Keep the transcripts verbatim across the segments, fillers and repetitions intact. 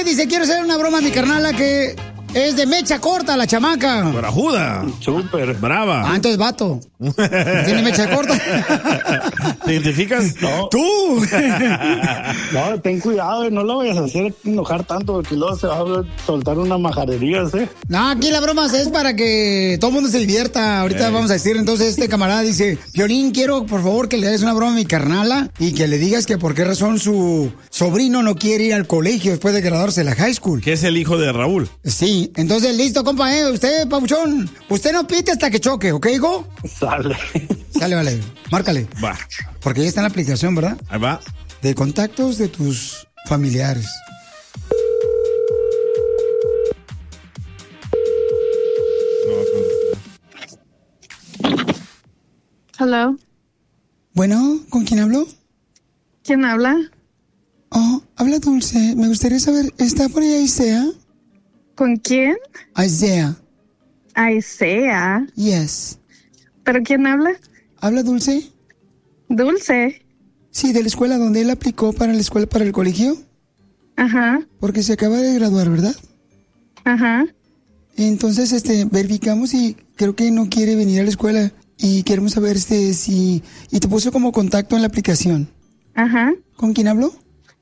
José dice, quiero hacer una broma a mi carnala que es de mecha corta, la chamaca. Brajuda. Súper. Brava. Ah, entonces vato. ¿Tiene mecha corta? ¿Te identificas? No. ¡Tú! No, ten cuidado, no lo vayas a hacer enojar tanto porque luego se va a soltar una majadería, ¿sí? No, aquí la broma es para que todo el mundo se divierta. Ahorita Ey. vamos a decir, entonces este camarada dice, Piolín, quiero por favor que le des una broma a mi carnala y que le digas que por qué razón su sobrino no quiere ir al colegio después de graduarse de la high school. Que es el hijo de Raúl. Sí, entonces listo, compa, eh, usted, papuchón, usted no pite hasta que choque, ¿ok, hijo? Sale. Sale, vale, márcale. Va. Porque ya está en la aplicación, ¿verdad? Ahí va. De contactos de tus familiares. Hello. Bueno, ¿con quién hablo? ¿Quién habla? Oh, habla Dulce. Me gustaría saber, ¿está por ahí Isaiah? ¿Con quién? Isaiah. Isaiah. Yes. ¿Pero quién habla? ¿Habla Dulce? Dulce. Sí, de la escuela donde él aplicó para la escuela, para el colegio. Ajá. Porque se acaba de graduar, ¿verdad? Ajá. Entonces, este, verificamos y creo que no quiere venir a la escuela. Y queremos saber, este, si... Y te puso como contacto en la aplicación. Ajá. ¿Con quién hablo?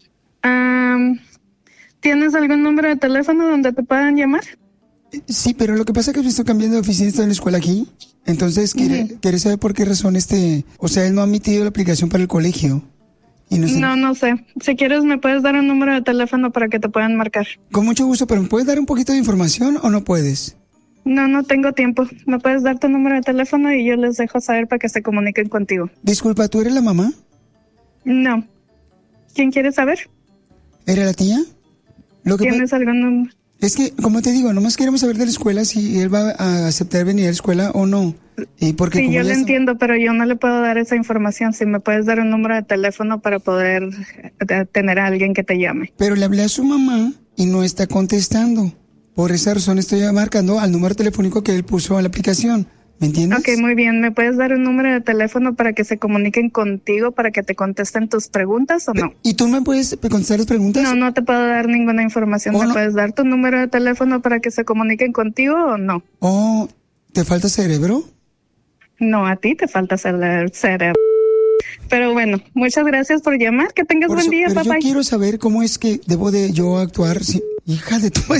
Um, ¿Tienes algún número de teléfono donde te puedan llamar? Sí, pero lo que pasa es que estoy cambiando de oficina, estoy en la escuela aquí. Entonces, quiere, Ujú. quiere saber por qué razón este... O sea, él no ha emitido la aplicación para el colegio. Y no sé... No, no sé. Si quieres, me puedes dar un número de teléfono para que te puedan marcar. Con mucho gusto, pero ¿me puedes dar un poquito de información o no puedes? No, no tengo tiempo. Me puedes dar tu número de teléfono y yo les dejo saber para que se comuniquen contigo. Disculpa, ¿tú eres la mamá? No. ¿Quién quiere saber? ¿Eres la tía? Lo que pa- ¿Tienes algún número? Es que, como te digo, nomás queremos saber de la escuela si él va a aceptar venir a la escuela o no. Y porque Sí, como yo ya lo está- entiendo, pero yo no le puedo dar esa información. Si me puedes dar un número de teléfono para poder eh, tener a alguien que te llame. Pero le hablé a su mamá y no está contestando. Por esa razón estoy marcando al número telefónico que él puso en la aplicación. ¿Me entiendes? Ok, muy bien. ¿Me puedes dar un número de teléfono para que se comuniquen contigo, para que te contesten tus preguntas o no? ¿Y tú me puedes contestar las preguntas? No, no te puedo dar ninguna información. Oh, ¿Me no. puedes dar tu número de teléfono para que se comuniquen contigo o no? Oh, ¿te falta cerebro? No, a ti te falta ser cerebro. Pero bueno, muchas gracias por llamar. Que tengas Por buen eso- día, pero papá. yo quiero saber cómo es que debo de yo actuar. Si... Hija de tu...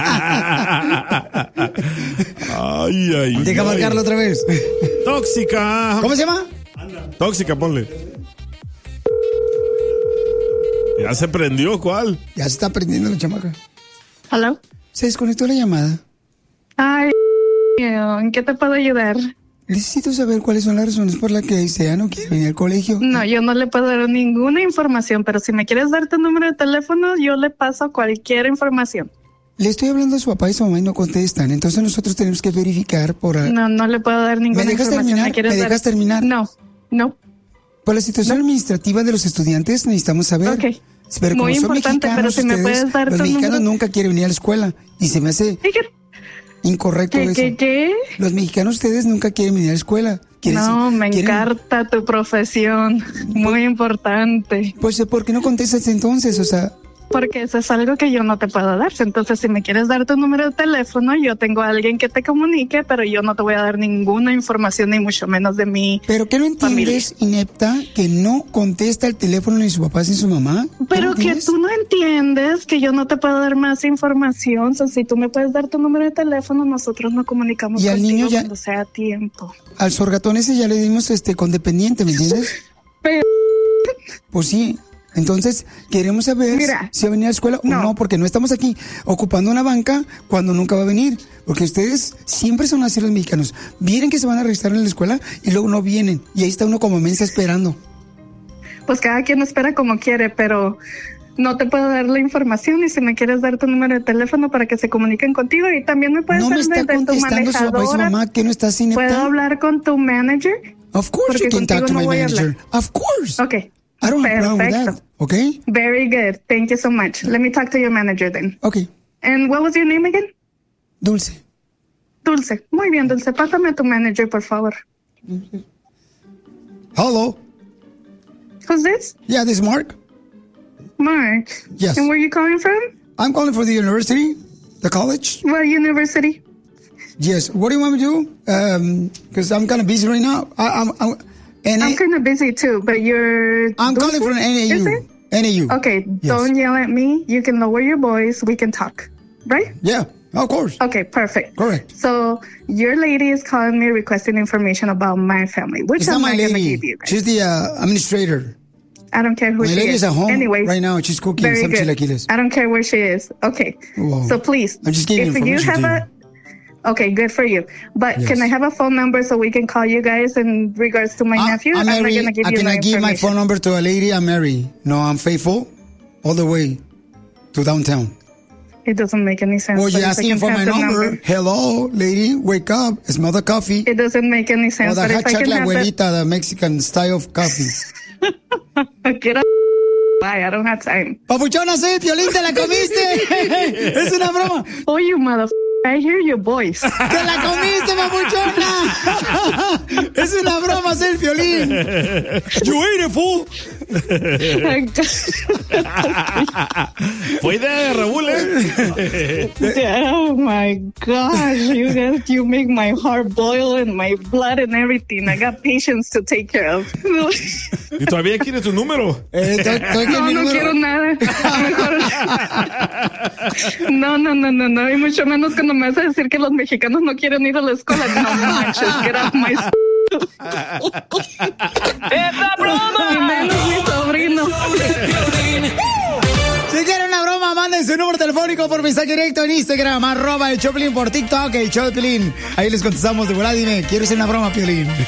Ay, ay. Deja ay. marcarlo otra vez. Tóxica. ¿Cómo se llama? Tóxica, ponle. Ya se prendió, ¿cuál? Ya se está prendiendo la chamaca. Hello. Se desconectó la llamada. Ay, ¿en qué te puedo ayudar? Necesito saber cuáles son las razones por las que Isaiah no quiere venir al colegio. No, yo no le puedo dar ninguna información, pero si me quieres dar tu número de teléfono, yo le paso cualquier información. Le estoy hablando a su papá y su mamá y no contestan. Entonces nosotros tenemos que verificar por... No, no le puedo dar ninguna ¿Me dejas información. terminar? quieres ¿Me dar? dejas terminar? No, no. Por la situación administrativa de los estudiantes necesitamos saber. Ok. Pero como Muy son importante, pero mexicanos si me ustedes, puedes dar los tu mexicanos número- nunca quieren venir a la escuela. Y se me hace ¿Qué, qué, incorrecto qué, eso. qué, qué? Los mexicanos ustedes nunca quieren venir a la escuela. Quieren- No, me quieren- encanta tu profesión. Muy importante. Pues, ¿por qué no contestas entonces? O sea, Porque eso es algo que yo no te puedo dar. Entonces, si me quieres dar tu número de teléfono, yo tengo a alguien que te comunique, pero yo no te voy a dar ninguna información, ni mucho menos de mí. ¿pero qué no entiendes, inepta, que no contesta el teléfono ni su papá ni su mamá? ¿Qué Pero no que entiendes? tú no entiendes que yo no te puedo dar más información. O sea, si tú me puedes dar tu número de teléfono, nosotros nos comunicamos Y al contigo niño ya- cuando sea tiempo. Al sorgatón ese ya le dimos este condependiente, ¿me entiendes? Pero- Pues sí. Entonces, queremos saber Mira, si va a venir a la escuela o no. no, porque no estamos aquí ocupando una banca cuando nunca va a venir. Porque ustedes siempre son así los mexicanos. Vienen que se van a registrar en la escuela y luego no vienen. Y ahí está uno como mensa esperando. Pues cada quien espera como quiere, pero no te puedo dar la información. Y si me quieres dar tu número de teléfono para que se comuniquen contigo, y también me puedes No me dar está de, de tu contestando su papá y su manejadora. mamá que no está sin ¿Puedo hablar con tu manager? Of course Porque you can talk contigo to no my voy a manager. hablar. Of course. Okay. I don't have a problem with Perfecto. that. Okay? Very good. Thank you so much. Let me talk to your manager then. Okay. And what was your name again? Dulce. Dulce. Muy bien, Dulce. Pásame a tu manager, por favor. Hello. Who's this? Yeah, this is Mark. Mark. Yes. And where are you calling from? I'm calling for the university, the college. What university? Yes. What do you want me to do? Um, because I'm kind of busy right now. I, I'm, I'm, and I'm kind of busy too, but you're... I'm calling from N A U. N A U. Okay, Yes. don't yell at me. You can lower your voice. We can talk, right? Yeah, of course. Okay, perfect. Correct. So your lady is calling me requesting information about my family, which It's I'm not my not going to lady. give you guys. She's the uh, administrator. I don't care who My she lady is. is at home Anyways, right now. She's cooking very some good. chilaquiles. I don't care where she is. Okay. Whoa. So please, I'm just giving if you information have to a, okay, good for you. But Yes. can I have a phone number so we can call you guys in regards to my I- nephew? I'm not Mary. going to give I you cannot my give my information. phone number to a lady. I'm Mary. No, I'm faithful all the way to downtown. It doesn't make any sense. Well, but you're if I asking can for have my the number. Hello, lady. Wake up. Smell the coffee. It doesn't make any Or sense. the But hot if I can chocolate have that, abuelita, the Mexican style of coffee. get up. Bye. I don't have time. Papuchona, sí, Piolín, te la comiste. Es una broma. Oh, you mother. I hear your voice. ¡Te la comiste, papuchona! Es una broma, ser Piolín. You ate it, fool. Fue idea de Raúl, ¿eh? Oh my gosh, you guys, you make my heart boil and my blood and everything. I got patients to take care of. ¿Y todavía quieres tu número? Eh, to- to- No, mi no número. quiero nada. Mejor- No, no, no, no, no. Y mucho menos cuando me vas a decir que los mexicanos no quieren ir a la escuela. No manches, get off my... ¡Es la broma! Y menos mi sobrino. Si quieren una broma, manden su número telefónico por mensaje directo en Instagram, arroba el Choplin, por TikTok, el Choplin. Ahí les contestamos de volada. Dime, ¿quiero hacer una broma, Piolín?